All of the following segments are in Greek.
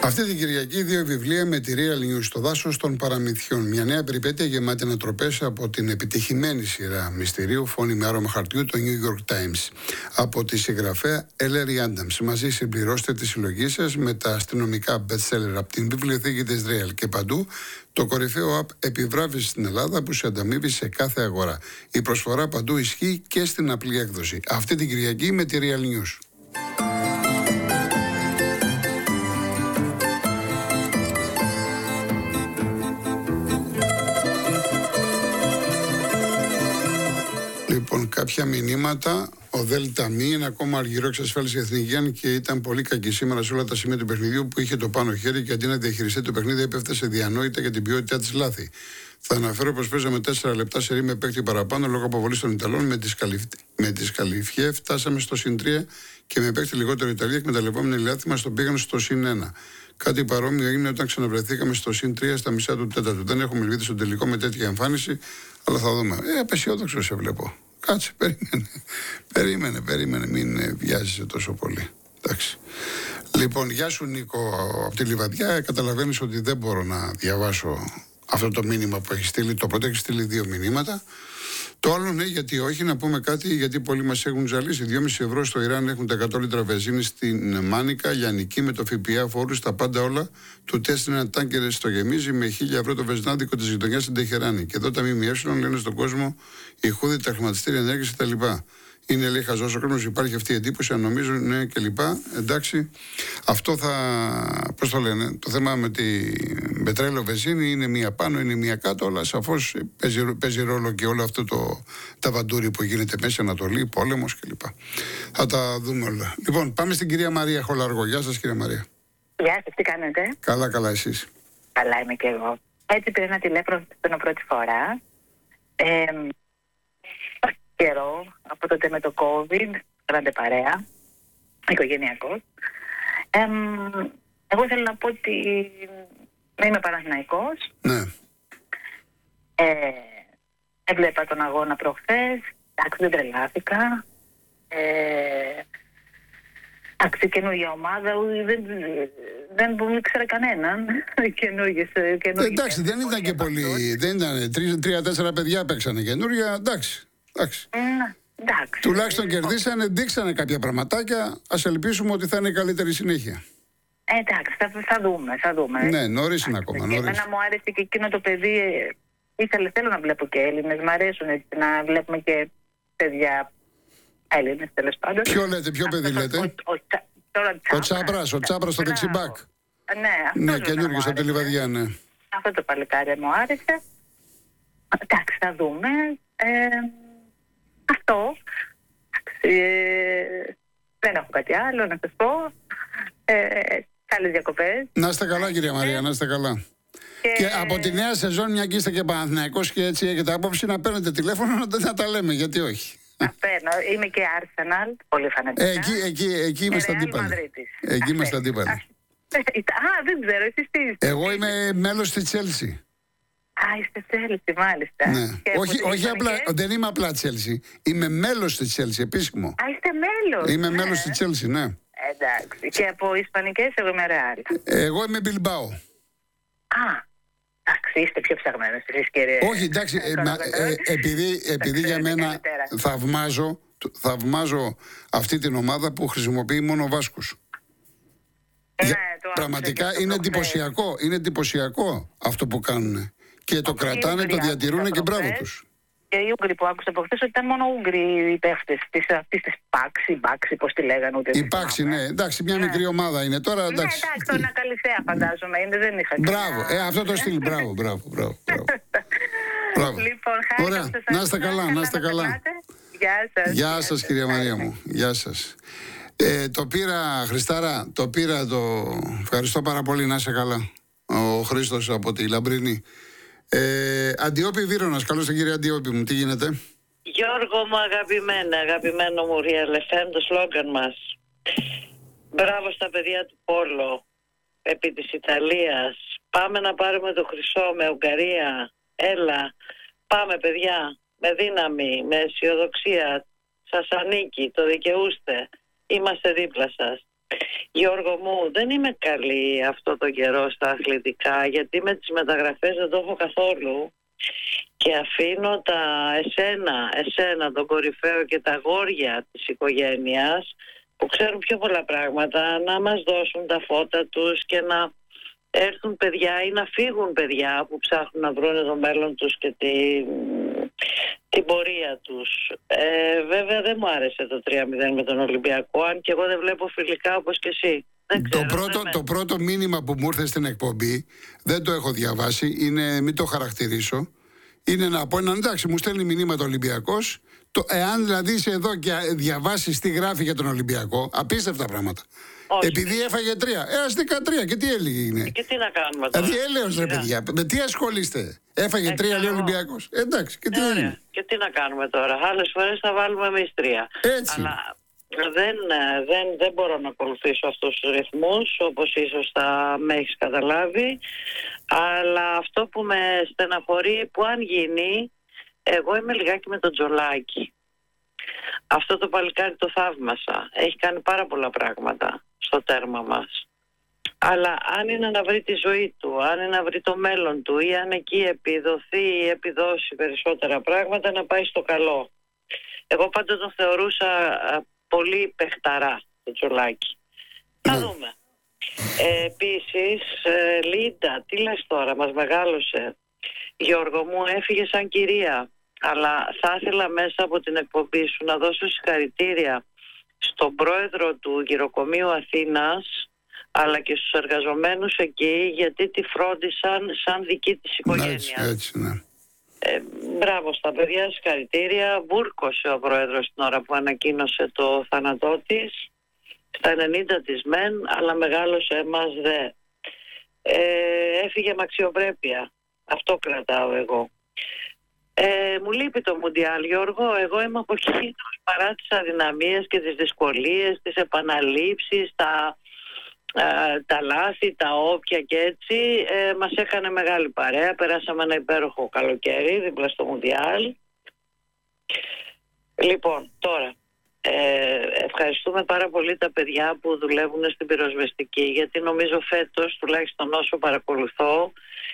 Αυτή την Κυριακή 2 βιβλία με τη Real News στο δάσος των παραμυθιών. Μια νέα περιπέτεια γεμάτη ανατροπές από την επιτυχημένη σειρά μυστηρίου Φόνη με άρωμα χαρτιού, το New York Times. Από τη συγγραφέα Ellery Adams. Μαζί συμπληρώστε τη συλλογή σας με τα αστυνομικά bestseller από την βιβλιοθήκη της Real και παντού το κορυφαίο app επιβράβευση στην Ελλάδα που σε ανταμείβει σε κάθε αγορά. Η προσφορά παντού ισχύει και στην απλή έκδοση. Αυτή την Κυριακή με τη Real News. Λοιπόν, κάποια μηνύματα. Ο ΔΕΛΤΑ ΜΗ είναι ακόμα αργυρό εξασφάλιση εθνική και ήταν πολύ κακή σήμερα σε όλα τα σημεία του παιχνιδιού που είχε το πάνω χέρι και αντί να διαχειριστεί το παιχνίδι έπεφτε σε διανόητα για την ποιότητά τη λάθη. Θα αναφέρω πω παίζαμε 4 λεπτά σε ρί με παίκτη παραπάνω λόγω αποβολή των Ιταλών. Με τη Σκαλιφιέ φτάσαμε στο συν 3 και με παίκτη λιγότερο Ιταλία εκμεταλλευόμενοι λάθη μα τον πήγαν στο συν 1. Κάτι παρόμοιο έγινε όταν ξαναβρεθήκαμε στο συν 3 στα μισά του τέταρτου. Δεν έχουμε ελπίδα στο τελικό με τέτοια εμφάνιση, αλλά θα δούμε. Απεσιόδοξο σε βλέπω. Κάτσε, περίμενε, μην βιάζεσαι τόσο πολύ. Εντάξει. Λοιπόν, γεια σου Νίκο από τη Λιβαδιά. Καταλαβαίνεις ότι δεν μπορώ να διαβάσω αυτό το μήνυμα που έχει στείλει. Το πρώτο έχει στείλει 2 μηνύματα. Το άλλο ναι, γιατί όχι, να πούμε κάτι, γιατί πολλοί μας έχουν ζαλίσει. 2,5 ευρώ στο Ιράν έχουν τα 100 λίτρα βενζίνη στην Μάνικα, λιανική με το ΦΠΑ, φόρους, τα πάντα όλα. Του τεστ ένα τάνκερ στο γεμίζει με 1.000 ευρώ το βενζινάδικο της γειτονιάς στην Τεχεράνη. Και εδώ τα ΜΜΕ λένε στον κόσμο η χούδη, τα χρηματιστήρια ενέργειας κτλ. Είναι λέει χαζός ο κόσμος, υπάρχει αυτή η εντύπωση, αν νομίζουν ναι κλπ. Εντάξει, αυτό θα. Πώς το λένε, το θέμα με την πετρέλαιο βενζίνη είναι μία πάνω, είναι μία κάτω, αλλά σαφώς παίζει ρόλο και όλο αυτό το ταβαντούρι που γίνεται Μέση Ανατολή, πόλεμος κλπ. Θα τα δούμε όλα. Λοιπόν, πάμε στην κυρία Μαρία Χολαργό. Γεια σας, κυρία Μαρία. Γεια σας, τι κάνετε? Καλά, εσείς? Καλά είμαι και εγώ. Έτσι πήρα ένα τηλέφωνο πρώτη φορά. Καιρό, από τότε με το COVID, κάνατε παρέα, οικογενειακός. Εγώ θέλω να πω ότι είμαι Παναθηναϊκός. Ναι. Έβλεπα τον αγώνα προχθές, εντάξει δεν τρελάθηκα. Εντάξει, καινούργια ομάδα, δεν ήξερα κανέναν. Εντάξει, δεν ήταν και πολύ, δεν ήταν, 3-4 παιδιά παίξανε καινούργια, εντάξει. Εντάξει. Τουλάχιστον κερδίσανε, δείξανε κάποια πραγματάκια. Ας ελπίσουμε ότι θα είναι καλύτερη συνέχεια. Εντάξει, θα δούμε. Ναι, νωρίς είναι ακόμα. Εμένα μου άρεσε και εκείνο το παιδί. Θέλω να βλέπω και Έλληνες. Μ' αρέσουν έτσι, να βλέπουμε και παιδιά Έλληνες τέλος πάντων. Ποιο παιδί λέτε? Ο Τσάπρας στο δεξιμπάκ. Ναι, καινούργιος από τη Λιβαδιά, ναι. Αυτό το παλικάρι μου άρεσε. Εντάξει, θα δούμε. Αυτό. Δεν έχω κάτι άλλο να σας πω. Καλές διακοπές. Να είστε καλά, κυρία Μαρία, να είστε καλά. Και από τη νέα σεζόν, μια και είστε και Παναθηναϊκός και έτσι έχετε άποψη, να παίρνετε τηλέφωνο να τα λέμε, γιατί όχι. Να παίρνω. Είμαι και Arsenal, πολύ φανατικά. Εκεί είμαστε αντίπαλοι. Εκεί είμαστε αντίπαλοι. Δεν ξέρω, εσείς τι είστε? Εγώ είμαι μέλος της Chelsea. Είστε Chelsea, μάλιστα. Ναι. Όχι απλά, δεν είμαι απλά Chelsea. Είμαι μέλος της Chelsea, επίσημο. Είστε μέλος? Είμαι μέλος της Chelsea, ναι. Εντάξει. Και από Ισπανικές, εγώ είμαι Real. Εγώ είμαι Bilbao. Εντάξει, είστε πιο ψαγμένος εσείς, κύριε. Όχι, εντάξει, επειδή για μένα θαυμάζω αυτή την ομάδα που χρησιμοποιεί μόνο Βάσκους. Πραγματικά είναι εντυπωσιακό αυτό που κάνουν. Και το κρατάνε, το διατηρούν και μπράβο τους. Και οι Ούγγροι που άκουσα από χθες ότι ήταν μόνο Ούγγροι οι παίχτες αυτής της Πάξη, πώς τη λέγανε ούτε. Η Πάξη, ναι, εντάξει, μια μικρή ομάδα είναι τώρα. Ναι, εντάξει, το ένα Καλυθέα φαντάζομαι είναι, δεν είχα. Μπράβο, αυτό το στυλ, μπράβο. Λοιπόν, ωραία, να είστε καλά. Γεια σας, κυρία Μαρία μου, γεια σας. Το πήρα, Χριστάρα, ευχαριστώ πάρα πολύ, να είσαι καλά. Ο Χρήστος από τη Λαμπρινή. Αντιόπη Βύρωνας, καλώς τον κύριε Αντιόπη μου, τι γίνεται? Γιώργο μου αγαπημένο μου Real FM, το σλόγγαν μας. Μπράβο στα παιδιά του Πόλο, επί της Ιταλίας. Πάμε να πάρουμε το χρυσό με Ουγγαρία. Έλα, πάμε παιδιά, με δύναμη, με αισιοδοξία. Σας ανήκει, το δικαιούστε. Είμαστε δίπλα σας. Γιώργο μου, δεν είμαι καλή αυτό το καιρό στα αθλητικά, γιατί με τις μεταγραφές δεν το έχω καθόλου και αφήνω εσένα τον κορυφαίο και τα αγόρια της οικογένειας που ξέρουν πιο πολλά πράγματα να μας δώσουν τα φώτα τους και να έρθουν παιδιά ή να φύγουν παιδιά που ψάχνουν να βρουν το μέλλον τους και την πορεία τους. Βέβαια δεν μου άρεσε το 3-0 με τον Ολυμπιακό, αν και εγώ δεν βλέπω φιλικά όπως και εσύ. Το πρώτο μήνυμα που μου ήρθε στην εκπομπή, δεν το έχω διαβάσει, είναι, μην το χαρακτηρίσω, είναι να πω εντάξει, μου στέλνει μηνύματα ο Ολυμπιακός, εάν δηλαδή είσαι εδώ και διαβάσεις τι γράφει για τον Ολυμπιακό, απίστευτα πράγματα. Όχι. Επειδή έφαγε 3. Αστικά 3. Και τι έλεγε. Και τι να κάνουμε τώρα. Δηλαδή έλεος ρε παιδιά. Με τι ασχολείστε. Έφαγε 3 λέει ο Ολυμπιακός. Εντάξει. Και τι έγινε. Και τι να κάνουμε τώρα. Άλλες φορές θα βάλουμε εμείς 3. Έτσι. Αλλά δεν μπορώ να ακολουθήσω αυτούς τους ρυθμούς, όπως ίσως με έχεις καταλάβει. Αλλά αυτό που με στεναχωρεί, που αν γίνει, εγώ είμαι λιγάκι με τον Τζολάκη. Αυτό το παλικάρι το θαύμασα. Έχει κάνει πάρα πολλά πράγματα στο τέρμα μας. Αλλά αν είναι να βρει τη ζωή του, αν είναι να βρει το μέλλον του ή αν εκεί επιδώσει περισσότερα πράγματα, να πάει στο καλό. Εγώ πάντα τον θεωρούσα πολύ παιχταρά το Τζολάκη. Θα δούμε. Επίσης, Λίντα, τι λες τώρα, μας μεγάλωσε. Γιώργο μου, έφυγε σαν κυρία. Αλλά θα ήθελα μέσα από την εκπομπή σου να δώσω συγχαρητήρια στον πρόεδρο του γυροκομείου Αθήνας, αλλά και στους εργαζομένους εκεί, γιατί τη φρόντισαν σαν δική της οικογένεια. Έτσι, ναι. Μπράβο στα παιδιά, συγχαρητήρια. Βούρκωσε ο πρόεδρος την ώρα που ανακοίνωσε το θάνατό της. Στα 90 της μεν, αλλά μεγάλωσε εμάς δε. Έφυγε με αξιοπρέπεια. Αυτό κρατάω εγώ. Μου λείπει το Μουντιάλ, Γιώργο. Εγώ είμαι από εκείνους, παρά τις αδυναμίες και τις δυσκολίες, τις επαναλήψεις, τα λάθη, τα όποια και έτσι, μας έκανε μεγάλη παρέα. Περάσαμε ένα υπέροχο καλοκαίρι δίπλα στο Μουντιάλ. Λοιπόν, τώρα ευχαριστούμε πάρα πολύ τα παιδιά που δουλεύουν στην πυροσβεστική, γιατί νομίζω φέτος, τουλάχιστον όσο παρακολουθώ,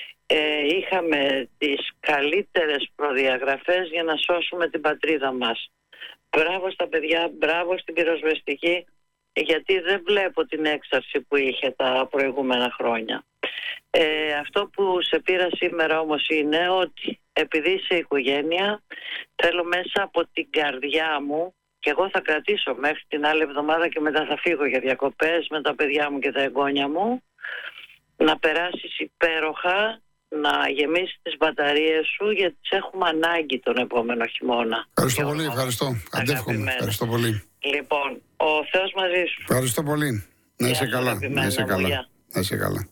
είχαμε τις καλύτερες προδιαγραφές για να σώσουμε την πατρίδα μας. Μπράβο στα παιδιά, μπράβο στην πυροσβεστική, γιατί δεν βλέπω την έξαρση που είχε τα προηγούμενα χρόνια. Αυτό που σε πήρα σήμερα όμως είναι ότι επειδή είσαι οικογένεια, θέλω μέσα από την καρδιά μου, και εγώ θα κρατήσω μέχρι την άλλη εβδομάδα και μετά θα φύγω για διακοπές με τα παιδιά μου και τα εγγόνια μου, να περάσεις υπέροχα, να γεμίσεις τις μπαταρίες σου, γιατί τις έχουμε ανάγκη τον επόμενο χειμώνα. Ευχαριστώ πολύ, ευχαριστώ. Αντεύχομαι. Ευχαριστώ πολύ. Λοιπόν, ο Θεός μαζί σου. Ευχαριστώ πολύ. Να είσαι καλά. Να είσαι καλά. Να είσαι καλά.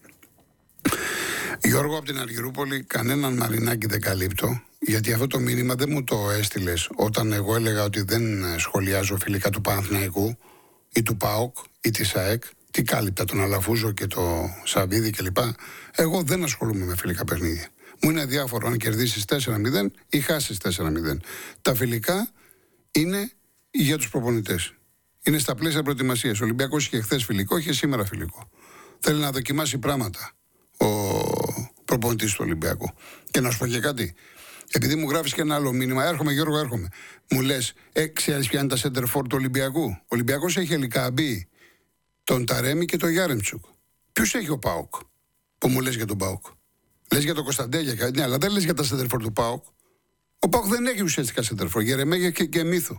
Γιώργο, από την Αργυρούπολη, κανέναν Μαρινάκη δεν καλύπτω, γιατί αυτό το μήνυμα δεν μου το έστειλες όταν εγώ έλεγα ότι δεν σχολιάζω φιλικά του Παναθηναϊκού ή του ΠΑΟΚ ή της ΑΕΚ. Τι κάλυπτα, τον Αλαφούζο και το Σαββίδη κλπ. Εγώ δεν ασχολούμαι με φιλικά παιχνίδια. Μου είναι διάφορο αν κερδίσεις 4-0 ή χάσεις 4-0. Τα φιλικά είναι για τους προπονητές. Είναι στα πλαίσια προετοιμασίας. Ο Ολυμπιακός είχε χθες φιλικό, είχε σήμερα φιλικό. Θέλει να δοκιμάσει πράγματα ο προπονητής του Ολυμπιακού. Και να σου πω και κάτι. Επειδή μου γράφεις και ένα άλλο μήνυμα, έρχομαι Γιώργο, έρχομαι. Μου λες, ξέρεις ποια είναι τα center for του Ολυμπιακού. Ο Ολυμπιακός έχει Ελικαμπή, τον Ταρέμι και τον Γιάρεμτσουκ. Ποιους έχει ο ΠΑΟΚ που μου λες για τον ΠΑΟΚ. Λες για τον Κωνσταντέλια, ναι, αλλά δεν λες για τα center for του ΠΑΟΚ. Ο ΠΑΟΚ δεν έχει ουσιαστικά center for. Γερεμέγια και Μύθο.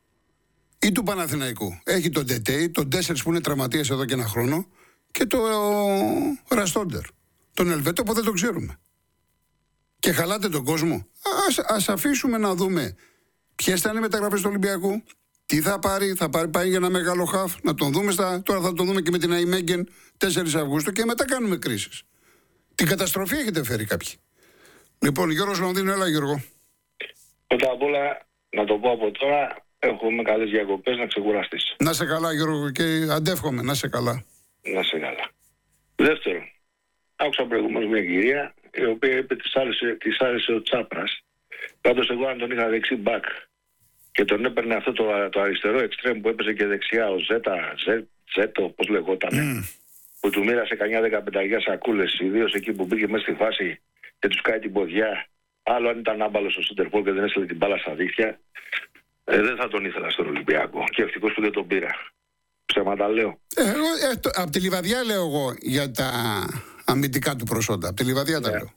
Ή του Παναθηναϊκού. Έχει τον Ντετέι, τον Τέσσερις που είναι τραυματίας εδώ και ένα χρόνο και τον Ραστόντερ. Τον Ελβετό που δεν το ξέρουμε. Και χαλάτε τον κόσμο. Ας αφήσουμε να δούμε ποιες θα είναι οι μεταγραφές του Ολυμπιακού. Τι θα πάρει, πάει για ένα μεγάλο χαφ, να τον δούμε τώρα θα τον δούμε και με την Αϊμέγγεν 4 Αυγούστου και μετά κάνουμε κρίσεις. Την καταστροφή έχετε φέρει κάποιοι. Λοιπόν, Γιώργος Λονδίνου, έλα Γιώργο. Πρώτα απ' όλα, να το πω από τώρα, έχουμε καλές διακοπές, να ξεκουραστείς. Να σε καλά Γιώργο και αντεύχομαι, να σε καλά. Να σε καλά. Δεύτερον, άκουσα προηγουμένως μια κυρία η οποία είπε της άρεσε ο Τσάπρας. Πάντως εγώ αν τον είχα δεξί μπακ και τον έπαιρνε αυτό το αριστερό εξτρέμ που έπαιζε και δεξιά ο Ζέτο, πώς λεγότανε, που του μοίρασε κανιά 15 σακούλες, ιδίως εκεί που μπήκε μέσα στη φάση και τους κάει την ποδιά. Άλλο αν ήταν άμπαλος στο Σέντερφορ και δεν έστειλε την μπάλα στα δίχτυα, δεν θα τον ήθελα στον Ολυμπιακό. Και ευτυχώς που δεν τον πήρα. Ψέματα λέω. Από τη Λιβαδιά λέω εγώ για τα αμυντικά του προσόντα. Από τη Λιβαδιά τα λέω.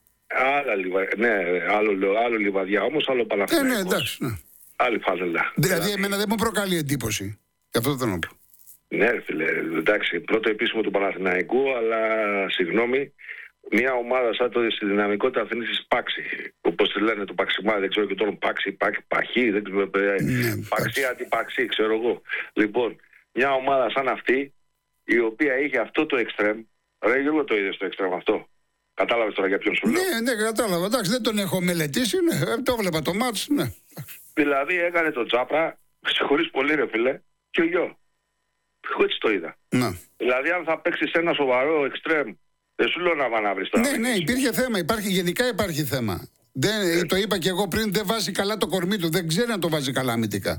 Άλλο Λιβαδιά όμως, άλλο Παναθηναϊκός. Ναι, εντάξει. Ναι. Άλλη φάζελα. Δηλαδή, εμένα δεν μου προκαλεί εντύπωση. Γι' αυτό θέλω να πω. Ναι, φίλε, εντάξει, πρώτο επίσημο του Παναθηναϊκού, αλλά συγγνώμη, μια ομάδα σαν το στη δυναμικότητα Αθηνής της Πάξη, όπως τη λένε το Παξιμά, δεν ξέρω και τώρα Παχή, δεν ξέρω, Παξί, αντιπαξί, ξέρω εγώ. Λοιπόν, μια ομάδα σαν αυτή, η οποία είχε αυτό το εξτρέμ, ρε Γιώργο, το είδες το εξτρέμ αυτό. Κατάλαβες τώρα για ποιον σου λέω. Ναι, κατάλαβα. Εντάξει, δεν τον έχω μελετήσει, ναι, το βλέπα το μάτς, ναι. Δηλαδή έκανε το Τσάπρα, συγχωρείς πολύ ρε φίλε, και ο γιο. Εγώ έτσι το είδα. Να. Δηλαδή αν θα παίξεις ένα σοβαρό εξτρέμ, δεν σου λέω να βρεις τώρα. Ναι, υπήρχε θέμα, γενικά υπάρχει θέμα. Το είπα και εγώ πριν, δεν βάζει καλά το κορμί του, δεν ξέρει να το βάζει καλά αμυντικά.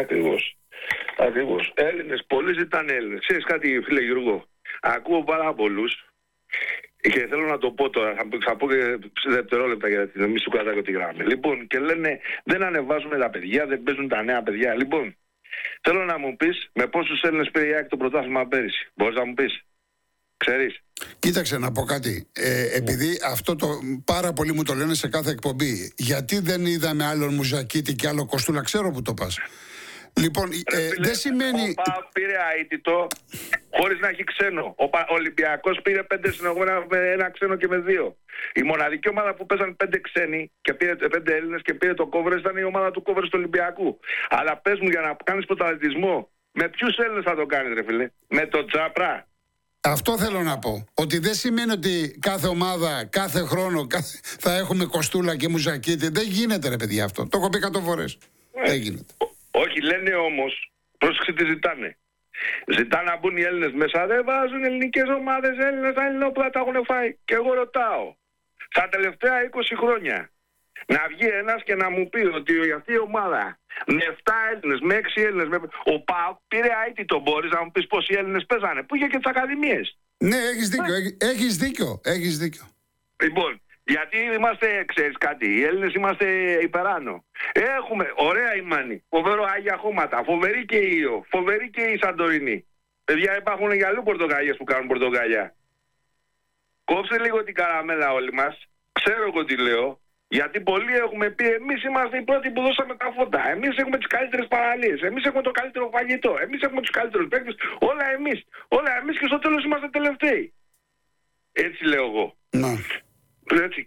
Ακριβώς. Έλληνες, πολλοί ζητάνε Έλληνες. Ξέρεις κάτι φίλε Γιώργο, ακούω πάρα πολλούς και θέλω να το πω τώρα, θα πω και σε δευτερόλεπτα για την μη σου κρατάω τη γράμμη. Λοιπόν, και λένε δεν ανεβάζουμε τα παιδιά, δεν παίζουν τα νέα παιδιά. Λοιπόν, θέλω να μου πεις με πόσους Έλληνες πήρε η ΑΕΚ το πρωτάθλημα πέρυσι. Μπορείς να μου πεις? Ξέρεις? Κοίταξε να πω κάτι. Επειδή αυτό το πάρα πολλοί μου το λένε σε κάθε εκπομπή. Γιατί δεν είδαμε άλλον Μουζακίτη και άλλο Κοστούλα, ξέρω που το πας. Λοιπόν, δεν σημαίνει. Ο ΠΑΟΚ πήρε αίτητο χωρίς να έχει ξένο. Ο Ολυμπιακός πήρε 5 συνεργόμενα με ένα ξένο και με 2. Η μοναδική ομάδα που παίζαν 5 ξένοι και πήρε 5 Έλληνες και πήρε το κόβερ ήταν η ομάδα του κόβερ του Ολυμπιακού. Αλλά πες μου, για να κάνεις πρωταθλητισμό, με ποιους Έλληνες θα το κάνεις ρε φίλε? Με το Τσάπρα? Αυτό θέλω να πω. Ότι δεν σημαίνει ότι κάθε ομάδα, κάθε χρόνο θα έχουμε Κοστούλα και Μουζακίτη. Δεν γίνεται ρε παιδιά αυτό. Το έχω πει 100 φορές. Δεν γίνεται. Όχι, λένε όμως, πρόσεξε τι ζητάνε. Ζητάνε να μπουν οι Έλληνες μέσα, δεν βάζουν ελληνικές ομάδες, Έλληνες, Ελληνόπουλα τα έχουν φάει. Και εγώ ρωτάω, τα τελευταία 20 χρόνια, να βγει ένας και να μου πει ότι αυτή η ομάδα με 7 Έλληνες, με 6 Έλληνες, ο ΠΑΟΚ πήρε αίτητο, μπορείς να μου πεις πόσοι Έλληνες παίζανε, που είχε και τις ακαδημίες. Ναι, έχεις δίκιο. Λοιπόν, γιατί είμαστε, ξέρεις κάτι, οι Έλληνες είμαστε υπεράνω. Έχουμε, ωραία η Μάνη, φοβερό Άγια Χώματα, φοβερή και η Ιω, φοβερή και η Σαντορινή. Παιδιά, υπάρχουν για αλλού πορτοκαλιές που κάνουν πορτοκαλιά. Κόψε λίγο την καραμέλα όλοι μας, ξέρω εγώ τι λέω, γιατί πολλοί έχουμε πει εμείς είμαστε οι πρώτοι που δώσαμε τα φώτα, εμείς έχουμε τις καλύτερες παραλίες, εμείς έχουμε το καλύτερο φαγητό, εμείς έχουμε τους καλύτερους παίκτες, όλα εμείς και στο τέλος είμαστε τελευταίοι. Έτσι λέω εγώ. Να. Έτσι,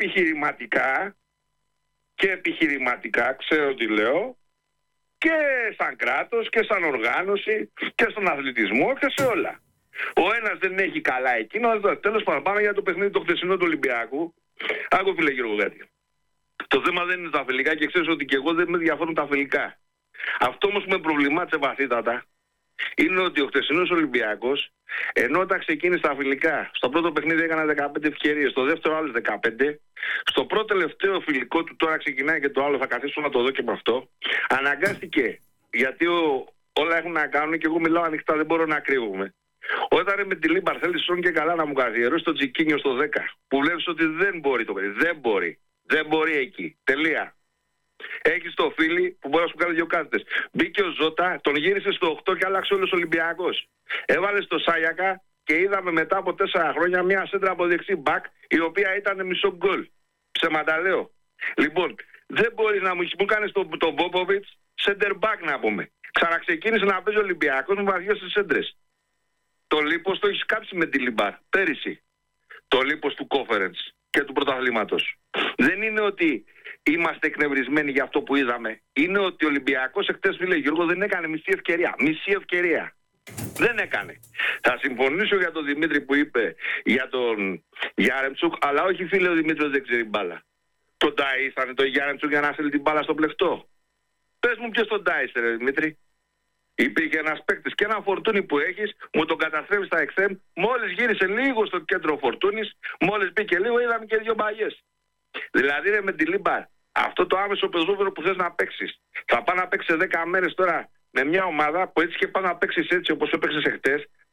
και επιχειρηματικά, ξέρω τι λέω, και σαν κράτος και σαν οργάνωση και στον αθλητισμό και σε όλα. Ο ένας δεν έχει καλά εκείνο, τέλος πάντων πάμε για το παιχνίδι το χθεσινό του Ολυμπιακού. Άκου φίλε Γιώργο κάτι. Το θέμα δεν είναι τα φιλικά και ξέρεις ότι και εγώ δεν με ενδιαφέρουν τα φιλικά. Αυτό όμως που με προβλημάτισε βαθύτατα είναι ότι ο χθεσινός Ολυμπιακός, ενώ όταν ξεκίνησε τα φιλικά, στο πρώτο παιχνίδι έκανα 15 ευκαιρίες, στο δεύτερο άλλες 15, στο πρώτο τελευταίο φιλικό του τώρα ξεκινάει και το άλλο, θα καθίσω να το δω και με αυτό, αναγκάστηκε, γιατί όλα έχουν να κάνουν και εγώ μιλάω ανοιχτά, δεν μπορώ να κρύβομαι. Όταν με τη Λίμπαρ θέλει σόν και καλά να μου καθιερώσει το Τζικίνιο στο 10, που βλέπεις ότι δεν μπορεί το παιδί, δεν μπορεί εκεί, τελεία. Έχεις το φίλι που μπορεί να σου κάνει 2 κάθετες. Μπήκε ο Ζώτα, τον γύρισε στο 8 και άλλαξε όλος ο Ολυμπιακός. Έβαλε στο Σάγιακα και είδαμε μετά από 4 χρόνια μια σέντρα από δεξί μπακ, η οποία ήταν μισό γκολ. Ψέματα λέω. Λοιπόν, δεν μπορείς να μου κάνεις τον Μπόποβιτς σέντερ μπακ να πούμε. Ξαναξεκίνησε να παίζει ο Ολυμπιακός με βαθιές στις σέντρες. Το λίπος το έχεις κάψει με τη Λιμπάρ πέρυσι. Το λίπος του Conference και του πρωταθλήματος. Δεν είναι ότι είμαστε εκνευρισμένοι για αυτό που είδαμε. Είναι ότι ο Ολυμπιακός εχθές, φίλε Γιώργο, δεν έκανε μισή ευκαιρία. Δεν έκανε. Θα συμφωνήσω για τον Δημήτρη που είπε για τον Γιάρεμτσουκ, αλλά όχι φίλε, ο Δημήτρης δεν ξέρει μπάλα. Τον ταΐσανε το Γιάρεμτσουκ για να στείλει την μπάλα στο πλεκτό. Πες μου ποιος τον ταΐσε ρε Δημήτρη? Υπήρχε ένας παίκτης και ένα Φορτούνι που έχεις, μου τον καταστρέφει στα εξτρέμ, μόλις γύρισε λίγο στο κέντρο ο Φορτούνης, μόλις μπήκε λίγο είδαμε και 2 μπαγιές. Δηλαδή ρε με τη Λίμπαρ, αυτό το άμεσο πεζόβερο που θες να παίξεις, θα πάει να παίξεις 10 μέρες τώρα με μια ομάδα που έτσι και πάει να παίξεις έτσι όπως έπαιξες εχθές,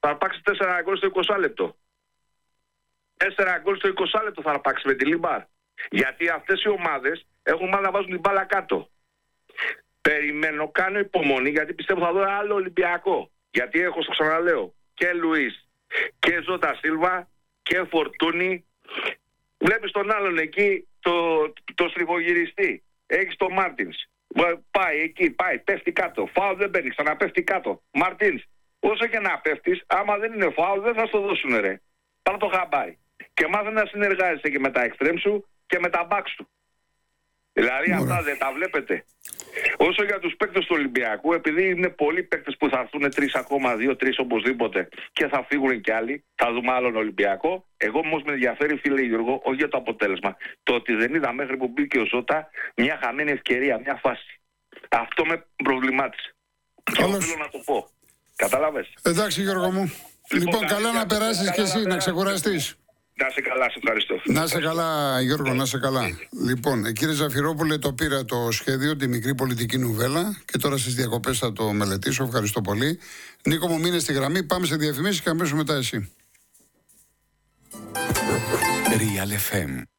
Θα αρπάξει 4 γκολ στο 20 λεπτό. 4 γκολ στο 20 λεπτό θα αρπάξει με τη Λιμπάρ. Γιατί αυτές οι ομάδες έχουν μάθει να βάζουν την μπάλα κάτω. Περιμένω, κάνω υπομονή, γιατί πιστεύω θα δω άλλο Ολυμπιακό. Γιατί έχω, στο ξαναλέω, και Λουίς και Ζώτα Σίλβα και Φορτούνη. Βλέπεις τον άλλον εκεί, το στριφογυριστή. Έχεις τον Μάρτινς. Πάει εκεί, πέφτει κάτω. Φάουλ δεν παίρνει, ξαναπέφτει κάτω. Μαρτίνς, όσο και να πέφτεις, άμα δεν είναι φάουλ, δεν θα στο δώσουν, ρε. Πάρ' το χαμπάρι. Και μάθε να συνεργάζεσαι και με τα εξτρέμ σου και με τα μπακ σου. Δηλαδή αυτά δεν τα βλέπετε. Όσο για τους παίκτες του Ολυμπιακού, επειδή είναι πολλοί παίκτες που θα έρθουν 3 ακόμα, 2-3 οπωσδήποτε και θα φύγουν κι άλλοι, θα δούμε άλλον Ολυμπιακό. Εγώ όμως με ενδιαφέρει, φίλε Γιώργο, όχι για το αποτέλεσμα. Το ότι δεν είδα μέχρι που μπήκε ο Ζώτα μια χαμένη ευκαιρία, μια φάση. Αυτό με προβλημάτισε. Και οφείλω να το πω. Κατάλαβες. Εντάξει, Γιώργο μου. Λοιπόν, καλά να περάσεις κι εσύ, να ξεκουραστείς. Να σε καλά, σε ευχαριστώ. Να σε καλά, Γιώργο, να σε καλά. Λοιπόν, κύριε Ζαφυρόπουλε, το πήρα το σχέδιο, τη μικρή πολιτική νουβέλα και τώρα στις διακοπές θα το μελετήσω. Ευχαριστώ πολύ. Νίκο μου, μείνε στη γραμμή. Πάμε σε διαφημίσεις και αμέσως μετά εσύ. Real FM